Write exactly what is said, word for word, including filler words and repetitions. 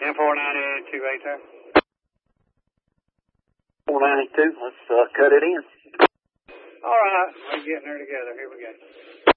ten four ninety-two, eight two. four ninety-two, let's uh, cut it in. All right, we're getting there together. Here we go.